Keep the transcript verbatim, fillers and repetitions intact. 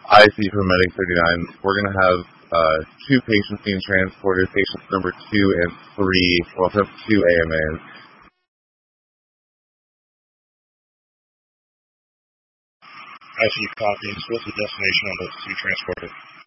I C for Medic thirty-nine. We're going to have uh, two patients being transported, patients number two and three, well, have two A M As. I C copies. What's the destination on those two transported?